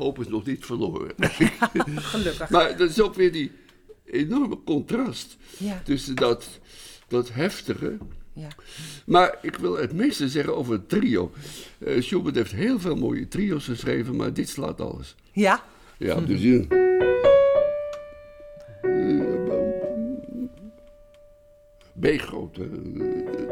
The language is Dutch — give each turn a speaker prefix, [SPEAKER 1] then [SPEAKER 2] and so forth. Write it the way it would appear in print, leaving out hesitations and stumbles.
[SPEAKER 1] hoop is nog niet verloren.
[SPEAKER 2] Gelukkig.
[SPEAKER 1] Maar dat is ook weer die enorme contrast
[SPEAKER 2] Ja.
[SPEAKER 1] tussen dat heftige.
[SPEAKER 2] Ja.
[SPEAKER 1] Maar ik wil het meeste zeggen over het trio. Schubert heeft heel veel mooie trio's geschreven, maar dit slaat alles.
[SPEAKER 2] Ja?
[SPEAKER 1] Ja, dus... B groot, hè.